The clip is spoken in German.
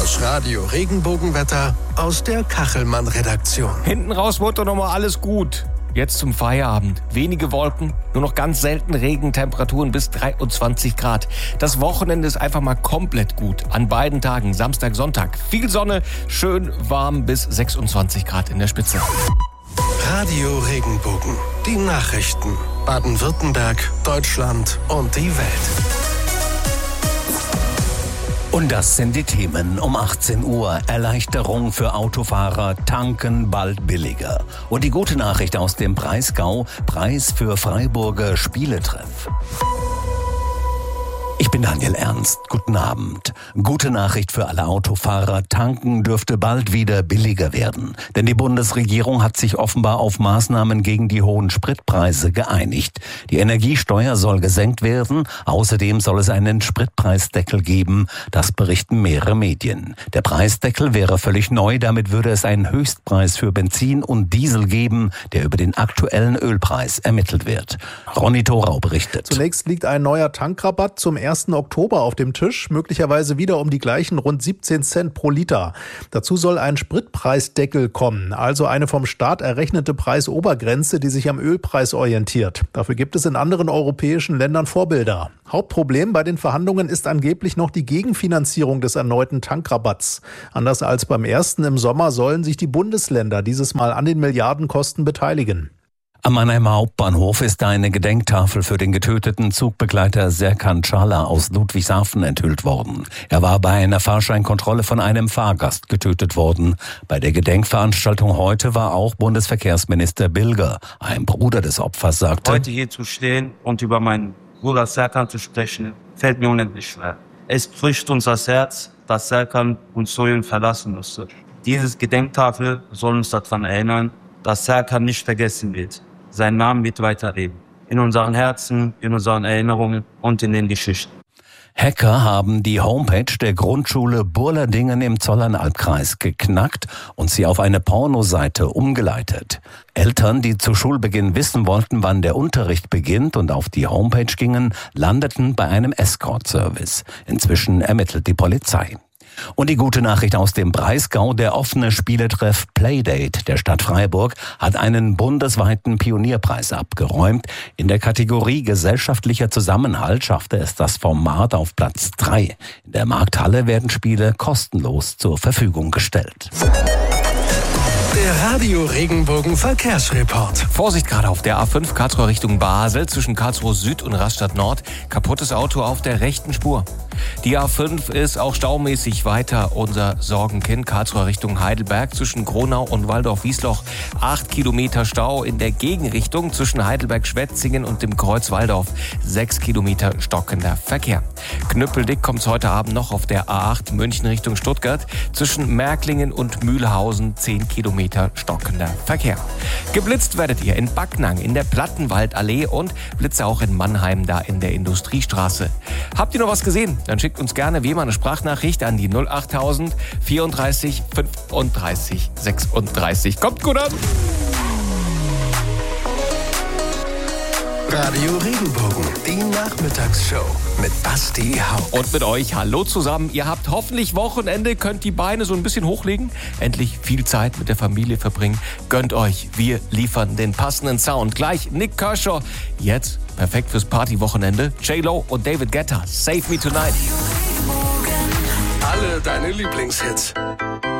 Das Radio Regenbogenwetter aus der Kachelmann-Redaktion. Hinten raus wurde doch nochmal alles gut. Jetzt zum Feierabend. Wenige Wolken, nur noch ganz selten Regen, Temperaturen bis 23 Grad. Das Wochenende ist einfach mal komplett gut. An beiden Tagen, Samstag, Sonntag. Viel Sonne, schön warm bis 26 Grad in der Spitze. Radio Regenbogen. Die Nachrichten. Baden-Württemberg, Deutschland und die Welt. Und das sind die Themen um 18 Uhr. Erleichterung für Autofahrer, tanken bald billiger. Und die gute Nachricht aus dem Breisgau, Preis für Freiburger Spieletreff. Ich bin Daniel Ernst. Guten Abend. Gute Nachricht für alle Autofahrer. Tanken dürfte bald wieder billiger werden. Denn die Bundesregierung hat sich offenbar auf Maßnahmen gegen die hohen Spritpreise geeinigt. Die Energiesteuer soll gesenkt werden. Außerdem soll es einen Spritpreisdeckel geben. Das berichten mehrere Medien. Der Preisdeckel wäre völlig neu. Damit würde es einen Höchstpreis für Benzin und Diesel geben, der über den aktuellen Ölpreis ermittelt wird. Ronny Thorau berichtet. Zunächst liegt ein neuer Tankrabatt zum 1. Oktober auf dem Tisch, möglicherweise wieder um die gleichen rund 17 Cent pro Liter. Dazu soll ein Spritpreisdeckel kommen, also eine vom Staat errechnete Preisobergrenze, die sich am Ölpreis orientiert. Dafür gibt es in anderen europäischen Ländern Vorbilder. Hauptproblem bei den Verhandlungen ist angeblich noch die Gegenfinanzierung des erneuten Tankrabatts. Anders als beim ersten im Sommer sollen sich die Bundesländer dieses Mal an den Milliardenkosten beteiligen. Am Mannheimer Hauptbahnhof ist eine Gedenktafel für den getöteten Zugbegleiter Serkan Çağlar aus Ludwigshafen enthüllt worden. Er war bei einer Fahrscheinkontrolle von einem Fahrgast getötet worden. Bei der Gedenkveranstaltung heute war auch Bundesverkehrsminister Bilger. Ein Bruder des Opfers sagte: Heute hier zu stehen und über meinen Bruder Serkan zu sprechen, fällt mir unendlich schwer. Es bricht uns das Herz, dass Serkan uns so verlassen musste. Diese Gedenktafel soll uns daran erinnern, dass Serkan nicht vergessen wird. Sein Name wird weiterleben. In unseren Herzen, in unseren Erinnerungen und in den Geschichten. Hacker haben die Homepage der Grundschule Burladingen im Zollernalbkreis geknackt und sie auf eine Pornoseite umgeleitet. Eltern, die zu Schulbeginn wissen wollten, wann der Unterricht beginnt und auf die Homepage gingen, landeten bei einem Escort-Service. Inzwischen ermittelt die Polizei. Und die gute Nachricht aus dem Breisgau: Der offene Spieletreff Playdate der Stadt Freiburg hat einen bundesweiten Pionierpreis abgeräumt. In der Kategorie gesellschaftlicher Zusammenhalt schaffte es das Format auf Platz 3. In der Markthalle werden Spiele kostenlos zur Verfügung gestellt. Der Radio Regenbogen Verkehrsreport. Vorsicht gerade auf der A5 Karlsruhe Richtung Basel zwischen Karlsruhe Süd und Rastatt Nord. Kaputtes Auto auf der rechten Spur. Die A5 ist auch staumäßig weiter unser Sorgenkind. Karlsruhe Richtung Heidelberg zwischen Gronau und Waldorf-Wiesloch. 8 Kilometer Stau in der Gegenrichtung zwischen Heidelberg-Schwetzingen und dem Kreuz Walldorf. 6 Kilometer stockender Verkehr. Knüppeldick kommt es heute Abend noch auf der A8 München Richtung Stuttgart. Zwischen Märklingen und Mühlhausen 10 Kilometer stockender Verkehr. Geblitzt werdet ihr in Backnang in der Plattenwaldallee und Blitze auch in Mannheim da in der Industriestraße. Habt ihr noch was gesehen? Dann schickt uns gerne wie immer eine Sprachnachricht an die 08000 34 35 36. Kommt gut an! Radio Regenbogen, die Nachmittagsshow mit Basti Hauck. Und mit euch, hallo zusammen. Ihr habt hoffentlich Wochenende, könnt die Beine so ein bisschen hochlegen, endlich viel Zeit mit der Familie verbringen. Gönnt euch, wir liefern den passenden Sound. Gleich Nick Kershaw, jetzt perfekt fürs Partywochenende. J-Lo und David Guetta, Save Me Tonight. Alle deine Lieblingshits.